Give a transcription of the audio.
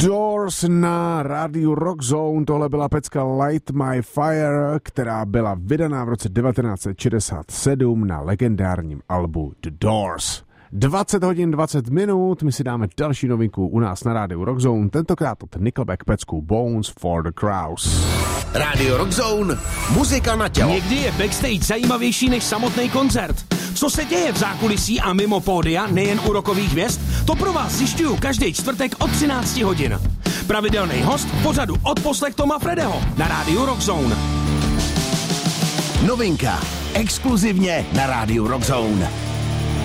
Doors na rádiu Rock Zone. Tohle byla pecka Light My Fire, která byla vydaná v roce 1967 na legendárním albu The Doors. 20 hodin 20 minut, my si dáme další novinku u nás na rádiu Rock Zone, tentokrát od Nickelback pecku Bones for the Crows. Rádio Rock Zone, muzika na tělo. Někdy je backstage zajímavější než samotný koncert. Co se děje v zákulisí a mimo pódia, nejen u rockových hvězd, to pro vás zjišťuju každý čtvrtek od 13 hodin. Pravidelný host v pořadu Odposlech Toma Fredeho na rádiu Rock Zone. Novinka, exkluzivně na rádiu Rock Zone.